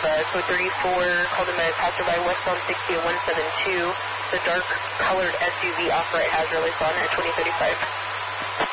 code 34, called in by a passerby westbound 60 and 172. The dark colored SUV off-right hazard lights on at 2035.